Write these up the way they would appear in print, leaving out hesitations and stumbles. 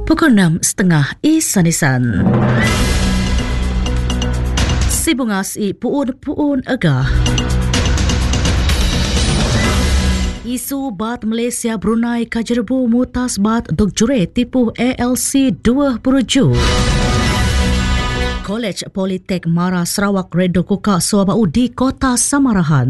Pukul 6.30 Isanisan. Sibungas i puun agah. Isu bat Malaysia Brunei kajerbu mutas bat dok jure tipu ALC 20 Kolej Politek Mara Sarawak Redo Kuka Suabau di Kota Samarahan.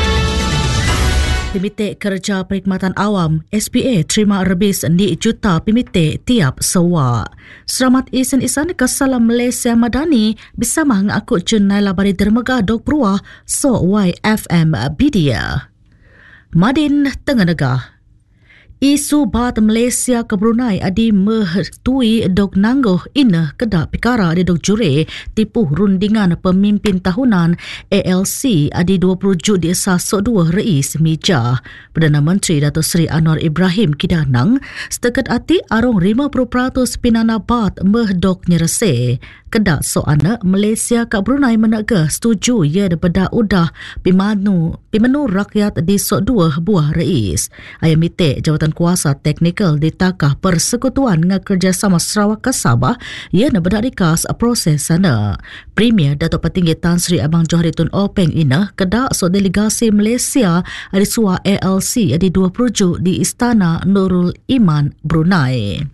Pimite Kerja Perkhidmatan Awam SPA terima rebis di juta pimite tiap sewa. Selamat isan-isan Kesalam Malaysia Madani bersama aku Jun Naila Bari Dermaga Dok Peruah So YFM Bidia. Madin Tengganaga. Isu bat Malaysia ke Brunei adi mehtui dok nangguh ina kedak pikara di dok jure tipu rundingan pemimpin tahunan ALC adi 20 Jun di esas dua Rais Mija. Perdana Menteri Datuk Seri Anwar Ibrahim Kidanang setakat ati arong 50% pinana bat mehdok nyerese. Kedak soana Malaysia ke Brunei menegah setuju ia daripada udah pimanu rakyat di dua buah rais. Ayamite Jawatan Kuasa Teknikal di Takah Persekutuan dengan Kerjasama Sarawak ke Sabah ia nak berdikas proses sana. Premier Datuk Petinggi Tan Sri Abang Johari Tun Openg ina kedak so delegasi Malaysia di suah ALC di 20 di Istana Nurul Iman Brunei.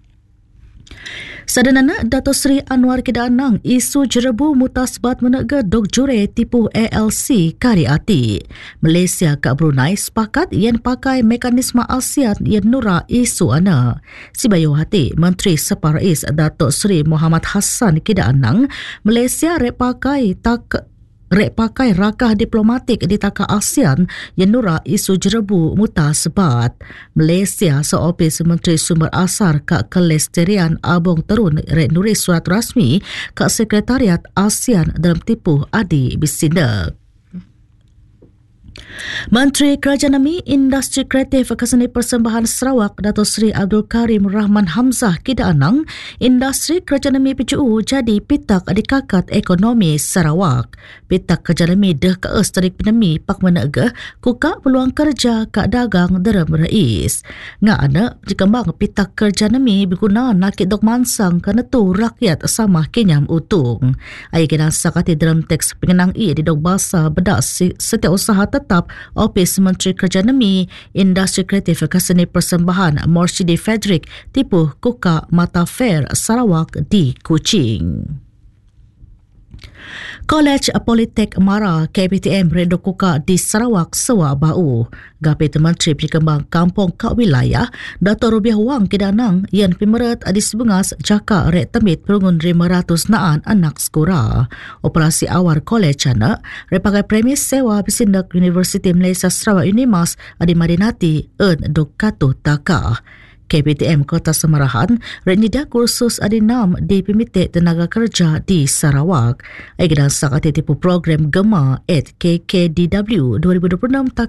Sadanana Datuk Seri Anwar Kidanang isu jerebu mutasbat menega dok jure tipu ALC kari ati. Malaysia ke Brunei sepakat yang pakai mekanisme ASEAN yang nura isu ana. Sibayu hati Menteri Separais Datuk Seri Muhammad Hassan Kidanang Malaysia rek pakai rakah diplomatik di takah ASEAN yang nura isu jerebu mutasbat. Malaysia seopis Menteri Sumber Asar Kak Kelesterian Abong Terun rek nulis surat rasmi ke Sekretariat ASEAN dalam tipu adi bisindak. Menteri Kerajaan Nami Industri Kreatif Keseni Persembahan Sarawak Datuk Seri Abdul Karim Rahman Hamzah Kidanang Industri Kerajaan Nami PCU jadi pitak adikakat ekonomi Sarawak. Pitak Kerajaan Nami deh kees tarik penemi pak menegah kuka peluang kerja kak dagang derem rais. Nga anak dikembang pitak Kerajaan Nami berguna nakit dok mansang kerana tu rakyat sama kenyam utung. Ayah kena sakati dalam teks pengenang di dok bahasa bedak setiausaha tetap Ofis Menteri Kerajaan Nami Industri Kreatif Keseni Persembahan Morshidi Frederick tipu Kuka Mata Fair Sarawak di Kuching. Kolej Politek Mara KPTM Redo Kuka di Sarawak Sewa Bau. Gapit Menteri Perkembang Kampung Kak Wilayah Dato' Rubiah Wang Kidanang yang pimeret di Sebungas jaka rek temit perungun 500 naan anak sekura. Operasi awal kolej anak rek pakai premis sewa bisindak Universiti Malaysia Sarawak Unimas adi Madinati dok katuh takah. KPTM Kota Samarahan renyedia kursus adinam di Pimite Tenaga Kerja di Sarawak. Aigedan sakati tipu program Gema at KKDW 2026 tak